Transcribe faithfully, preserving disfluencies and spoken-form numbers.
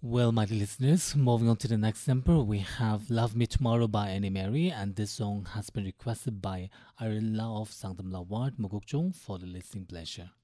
Well, my dear listeners, moving on to the next number, we have Love Me Tomorrow by Annie Mary, and this song has been requested by Irela of Sangdam Laward Mugukjong for the listening pleasure.